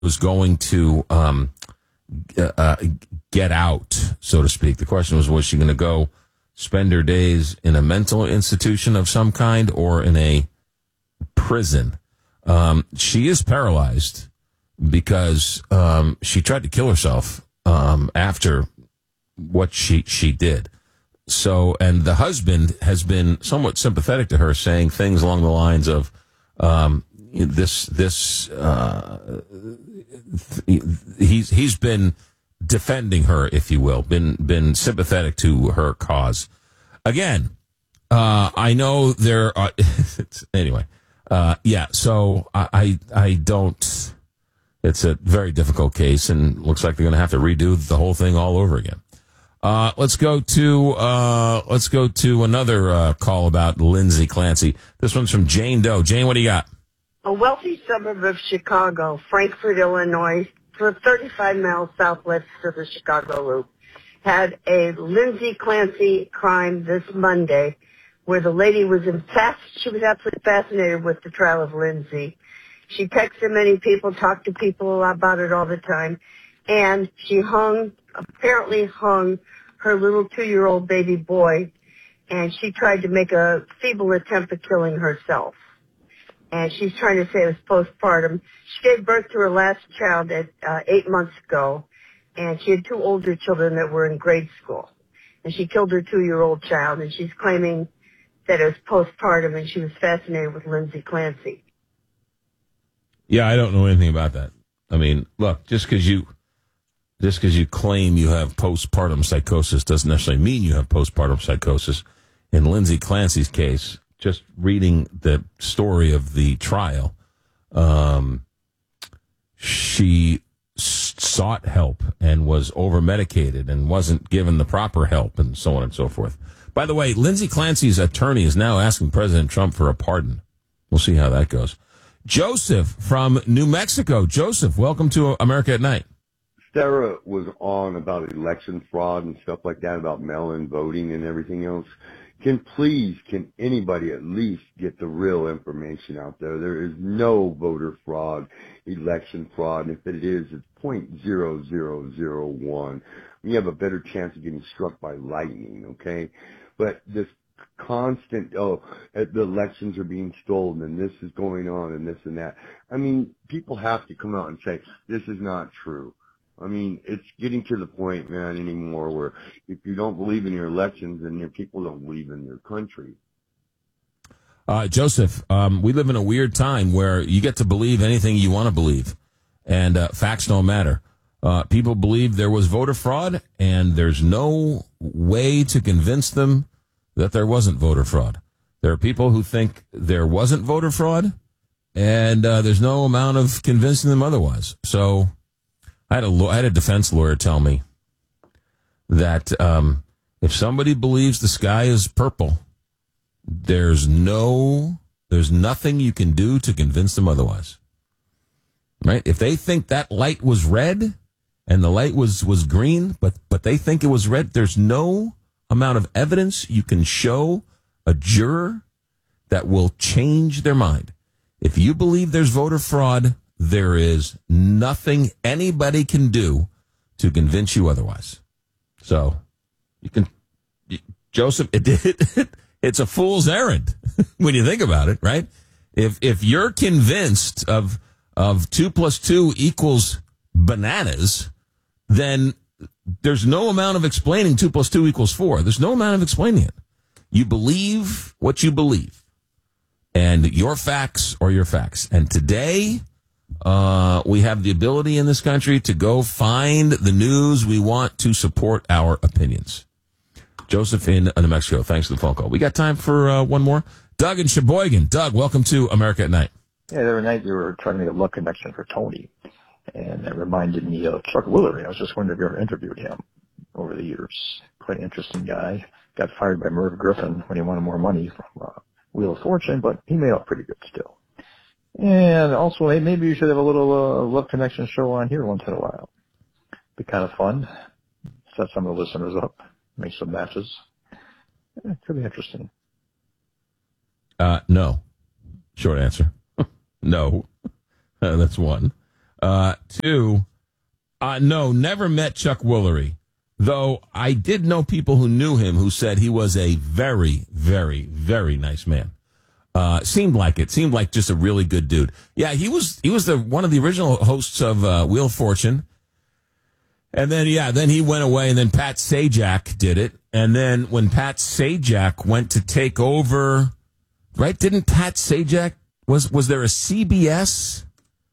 was going to get out, so to speak. The question was she going to go spend her days in a mental institution of some kind or in a prison? She is paralyzed because she tried to kill herself after what she did. So, and the husband has been somewhat sympathetic to her, saying things along the lines of he's been defending her, if you will, been sympathetic to her cause. Again, I know there are anyway. So I don't. It's a very difficult case, and looks like they're going to have to redo the whole thing all over again. Let's go to another call about Lindsay Clancy. This one's from Jane Doe. Jane, what do you got? A wealthy suburb of Chicago, Frankfort, Illinois, for 35 miles southwest of the Chicago Loop, had a Lindsay Clancy crime this Monday, where the lady was she was absolutely fascinated with the trial of Lindsay. She texted many people, talked to people about it all the time, and she apparently hung her little 2-year-old baby boy, and she tried to make a feeble attempt at killing herself. And she's trying to say it was postpartum. She gave birth to her last child at 8 months ago, and she had 2 older children that were in grade school. And she killed her 2-year-old child, and she's claiming that it was postpartum, and she was fascinated with Lindsay Clancy. Yeah, I don't know anything about that. I mean, look, just because you claim you have postpartum psychosis doesn't necessarily mean you have postpartum psychosis. In Lindsay Clancy's case, just reading the story of the trial, she sought help and was over-medicated and wasn't given the proper help and so on and so forth. By the way, Lindsay Clancy's attorney is now asking President Trump for a pardon. We'll see how that goes. Joseph from New Mexico. Joseph, welcome to America at Night. Sarah was on about election fraud and stuff like that, about mail-in voting and everything else. Can anybody at least get the real information out there? There is no voter fraud, election fraud, and if it is, it's 0.0001. You have a better chance of getting struck by lightning, okay? But this constant, the elections are being stolen and this is going on and this and that. I mean, people have to come out and say, this is not true. I mean, it's getting to the point, man, anymore where if you don't believe in your elections, then your people don't believe in your country. Joseph, we live in a weird time where you get to believe anything you want to believe, and facts don't matter. People believe there was voter fraud, and there's no way to convince them that there wasn't voter fraud. There are people who think there wasn't voter fraud, and there's no amount of convincing them otherwise. So I had a defense lawyer tell me that if somebody believes the sky is purple, there's nothing you can do to convince them otherwise. Right? If they think that light was red and the light was green, but they think it was red, there's no amount of evidence you can show a juror that will change their mind. If you believe there's voter fraud, there is nothing anybody can do to convince you otherwise. So Joseph, it's a fool's errand when you think about it, right? If you're convinced of 2 + 2 = bananas, then there's no amount of explaining 2 + 2 = 4. There's no amount of explaining it. You believe what you believe, and your facts are your facts. And today, we have the ability in this country to go find the news we want to support our opinions. Joseph in New Mexico, thanks for the phone call. We got time for one more. Doug in Sheboygan. Doug, welcome to America at Night. Yeah, the other night you were trying to make a luck connection for Tony, and that reminded me of Chuck Woolery. I was just wondering if you ever interviewed him over the years. Quite an interesting guy. Got fired by Merv Griffin when he wanted more money from Wheel of Fortune, but he made out pretty good still. And also, maybe you should have a little Love Connection show on here once in a while. Be kind of fun. Set some of the listeners up. Make some matches. Yeah, it could be interesting. No. Short answer. No. That's one. Two, no, never met Chuck Woolery. Though I did know people who knew him who said he was a very, very, very nice man. Seemed like just a really good dude. Yeah, he was one of the original hosts of Wheel of Fortune. And then he went away, and then Pat Sajak did it. And then when Pat Sajak went to take over, right? Didn't Pat Sajak, was there a CBS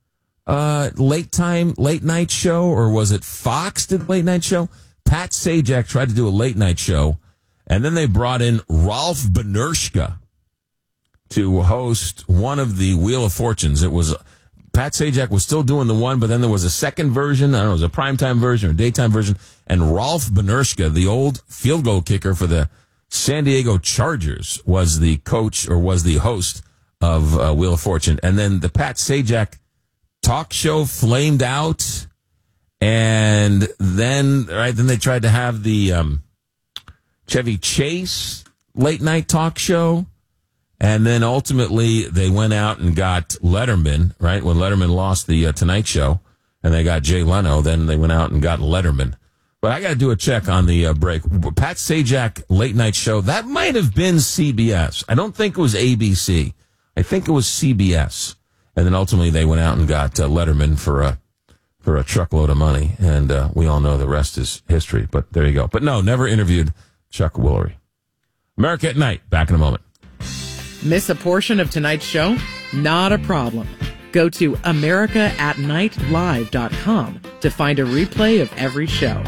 late night show, or was it Fox did late night show? Pat Sajak tried to do a late night show, and then they brought in Ralph Benershka to host one of the Wheel of Fortunes. It was Pat Sajak was still doing the one, but then there was a second version. I don't know, it was a primetime version or daytime version. And Ralph Benershka, the old field goal kicker for the San Diego Chargers, was the coach or was the host of Wheel of Fortune. And then the Pat Sajak talk show flamed out. And then they tried to have the Chevy Chase late night talk show. And then ultimately they went out and got Letterman, right? When Letterman lost the Tonight Show and they got Jay Leno, then they went out and got Letterman. But I got to do a check on the break. Pat Sajak late night show, that might have been CBS. I don't think it was ABC. I think it was CBS. And then ultimately they went out and got Letterman for a truckload of money. And we all know the rest is history. But there you go. But no, never interviewed Chuck Woolery. America at Night. Back in a moment. Miss a portion of tonight's show? Not a problem. Go to AmericaAtNightLive.com to find a replay of every show.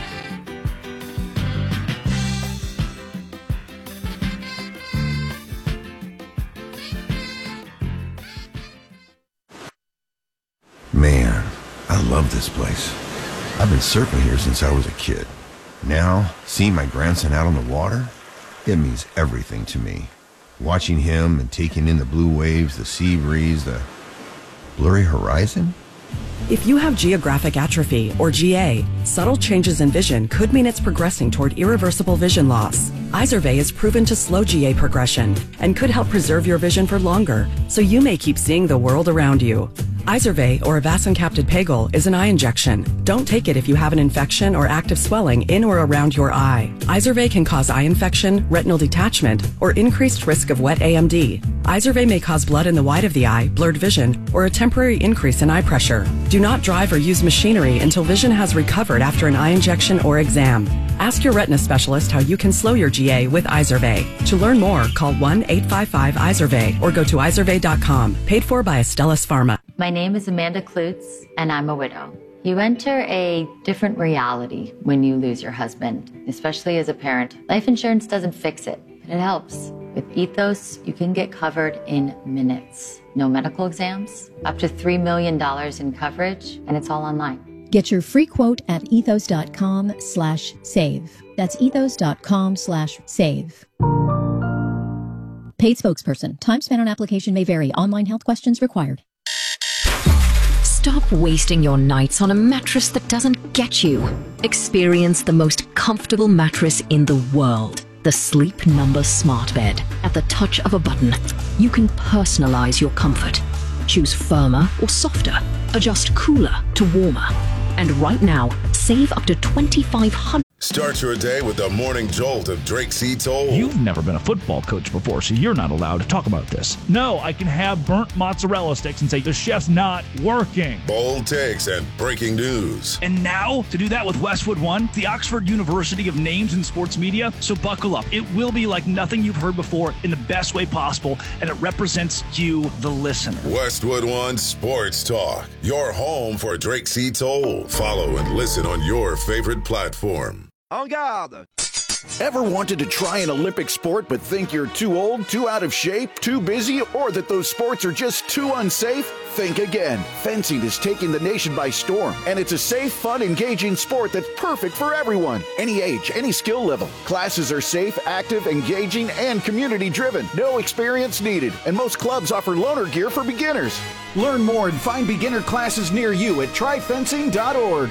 Man, I love this place. I've been surfing here since I was a kid. Now, seeing my grandson out on the water, it means everything to me. Watching him and taking in the blue waves, the sea breeze, the blurry horizon. If you have geographic atrophy, or GA, subtle changes in vision could mean it's progressing toward irreversible vision loss. Izervay is proven to slow GA progression and could help preserve your vision for longer, so you may keep seeing the world around you. Izervay, or avacincaptad pegol, is an eye injection. Don't take it if you have an infection or active swelling in or around your eye. Izervay can cause eye infection, retinal detachment, or increased risk of wet AMD. Izervay may cause blood in the white of the eye, blurred vision, or a temporary increase in eye pressure. Do not drive or use machinery until vision has recovered after an eye injection or exam. Ask your retina specialist how you can slow your GA with Izervay. To learn more, call 1-855-IZERVAY or go to izervay.com. Paid for by Astellas Pharma. My name is Amanda Klutz, and I'm a widow. You enter a different reality when you lose your husband, especially as a parent. Life insurance doesn't fix it, but it helps. With Ethos, you can get covered in minutes. No medical exams, up to $3 million in coverage, and it's all online. Get your free quote at ethos.com/save. That's ethos.com/save. Paid spokesperson. Time spent on application may vary. Online health questions required. Stop wasting your nights on a mattress that doesn't get you. Experience the most comfortable mattress in the world. The Sleep Number Smart Bed. At the touch of a button, you can personalize your comfort. Choose firmer or softer. Adjust cooler to warmer. And right now, save up to $2,500. Start your day with the morning jolt of Drake C. Toll. You've never been a football coach before, so you're not allowed to talk about this. No, I can have burnt mozzarella sticks and say the chef's not working. Bold takes and breaking news. And now, to do that with Westwood One, the Oxford University of Names in Sports Media. So buckle up. It will be like nothing you've heard before in the best way possible, and it represents you, the listener. Westwood One Sports Talk. Your home for Drake C. Toll. Follow and listen on your favorite platform. En garde! Ever wanted to try an Olympic sport but think you're too old, too out of shape, too busy, or that those sports are just too unsafe? Think again. Fencing is taking the nation by storm, and it's a safe, fun, engaging sport that's perfect for everyone. Any age, any skill level. Classes are safe, active, engaging, and community-driven. No experience needed, and most clubs offer loaner gear for beginners. Learn more and find beginner classes near you at tryfencing.org.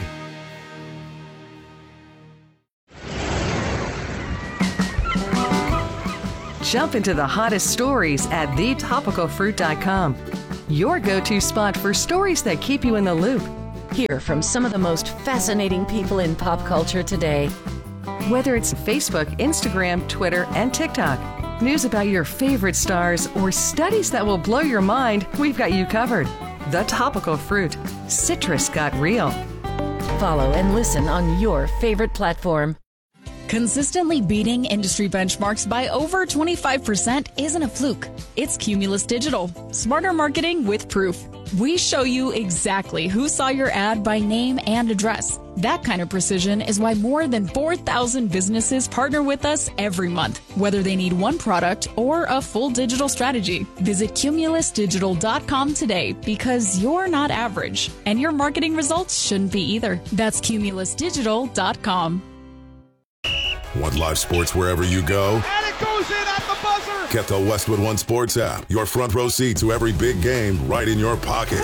Jump into the hottest stories at thetopicalfruit.com. your go-to spot for stories that keep you in the loop. Hear from some of the most fascinating people in pop culture today. Whether it's Facebook, Instagram, Twitter, and TikTok, news about your favorite stars, or studies that will blow your mind, we've got you covered. The Topical Fruit. Citrus got real. Follow and listen on your favorite platform. Consistently beating industry benchmarks by over 25% isn't a fluke. It's Cumulus Digital. Smarter marketing with proof. We show you exactly who saw your ad by name and address. That kind of precision is why more than 4,000 businesses partner with us every month, whether they need one product or a full digital strategy. Visit cumulusdigital.com today because you're not average, and your marketing results shouldn't be either. That's cumulusdigital.com. Want live sports wherever you go? And it goes in at the buzzer! Get the Westwood One Sports app. Your front row seat to every big game right in your pocket.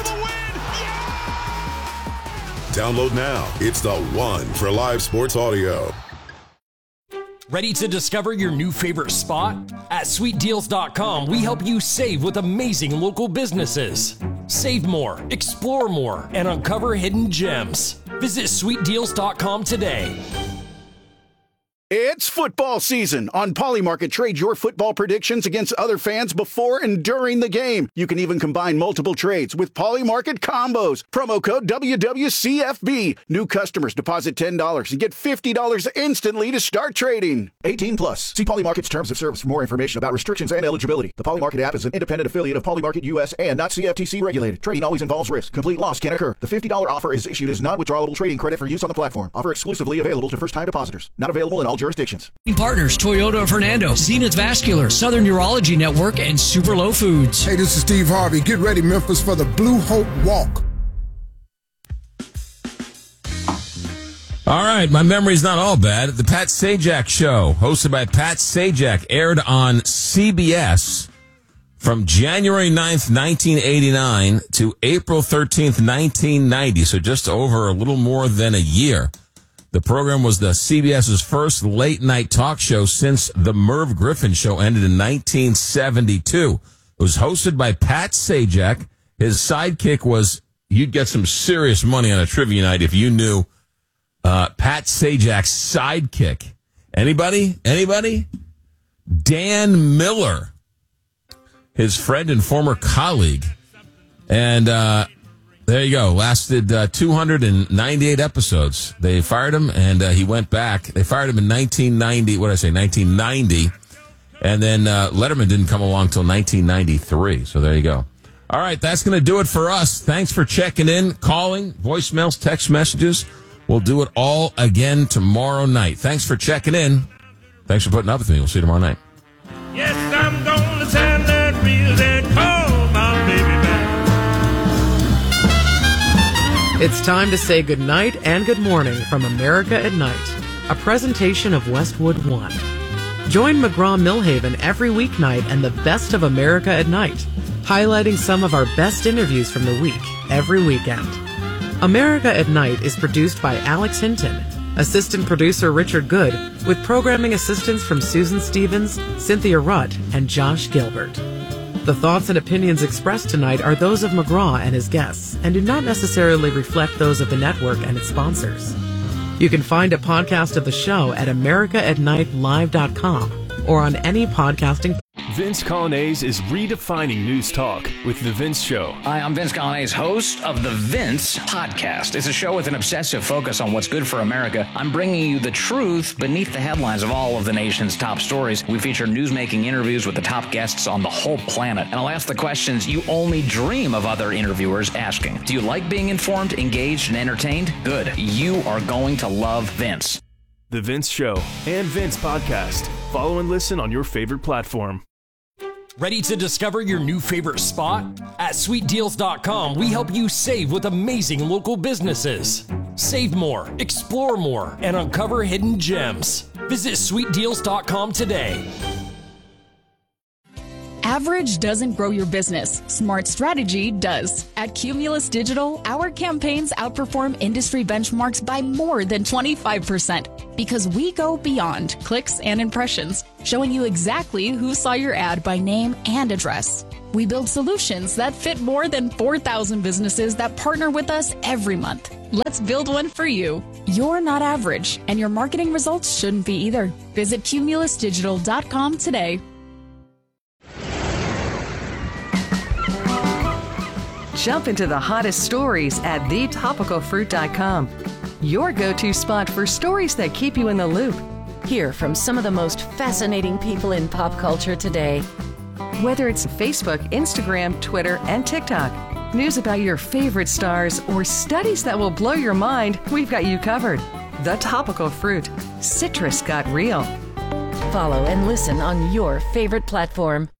Download now. It's the one for live sports audio. Ready to discover your new favorite spot? At sweetdeals.com, we help you save with amazing local businesses. Save more, explore more, and uncover hidden gems. Visit sweetdeals.com today. It's football season. On Polymarket, trade your football predictions against other fans before and during the game. You can even combine multiple trades with Polymarket combos. Promo code WWCFB. New customers deposit $10 and get $50 instantly to start trading. 18 plus. See Polymarket's terms of service for more information about restrictions and eligibility. The Polymarket app is an independent affiliate of Polymarket US and not CFTC regulated. Trading always involves risk. Complete loss can occur. The $50 offer is issued as non-withdrawable trading credit for use on the platform. Offer exclusively available to first-time depositors. Not available in all jurisdictions. Partners, Toyota of Fernando, Zenith Vascular, Southern Urology Network, and Super Low Foods. Hey, this is Steve Harvey. Get ready, Memphis, for the Blue Hope Walk. All right, my memory's not all bad. The Pat Sajak Show, hosted by Pat Sajak, aired on CBS from January 9th, 1989 to April 13th, 1990, so just over a little more than a year. The program was the CBS's first late-night talk show since the Merv Griffin Show ended in 1972. It was hosted by Pat Sajak. His sidekick was, you'd get some serious money on a trivia night if you knew Pat Sajak's sidekick. Anybody? Dan Miller, his friend and former colleague. And there you go. Lasted 298 episodes. They fired him, and he went back. They fired him in 1990. What did I say? 1990. And then Letterman didn't come along until 1993. So there you go. All right, that's going to do it for us. Thanks for checking in, calling, voicemails, text messages. We'll do it all again tomorrow night. Thanks for checking in. Thanks for putting up with me. We'll see you tomorrow night. Yes, I'm going to send that real and call my baby back. It's time to say good night and good morning from America at Night, a presentation of Westwood One. Join McGraw-Milhaven every weeknight and the best of America at Night, highlighting some of our best interviews from the week every weekend. America at Night is produced by Alex Hinton, assistant producer Richard Good, with programming assistance from Susan Stevens, Cynthia Rutt, and Josh Gilbert. The thoughts and opinions expressed tonight are those of McGraw and his guests and do not necessarily reflect those of the network and its sponsors. You can find a podcast of the show at americaatnightlive.com or on any podcasting. Vince Colonnese is redefining news talk with The Vince Show. Hi, I'm Vince Colonnese, host of The Vince Podcast. It's a show with an obsessive focus on what's good for America. I'm bringing you the truth beneath the headlines of all of the nation's top stories. We feature newsmaking interviews with the top guests on the whole planet. And I'll ask the questions you only dream of other interviewers asking. Do you like being informed, engaged, and entertained? Good. You are going to love Vince. The Vince Show and Vince Podcast. Follow and listen on your favorite platform. Ready to discover your new favorite spot? At sweetdeals.com, we help you save with amazing local businesses. Save more, explore more, and uncover hidden gems. Visit sweetdeals.com today. Average doesn't grow your business. Smart strategy does. At Cumulus Digital, our campaigns outperform industry benchmarks by more than 25% because we go beyond clicks and impressions, showing you exactly who saw your ad by name and address. We build solutions that fit more than 4,000 businesses that partner with us every month. Let's build one for you. You're not average, and your marketing results shouldn't be either. Visit cumulusdigital.com today. Jump into the hottest stories at thetopicalfruit.com. Your go-to spot for stories that keep you in the loop. Hear from some of the most fascinating people in pop culture today. Whether it's Facebook, Instagram, Twitter, and TikTok, news about your favorite stars, or studies that will blow your mind, we've got you covered. The Topical Fruit. Citrus got real. Follow and listen on your favorite platform.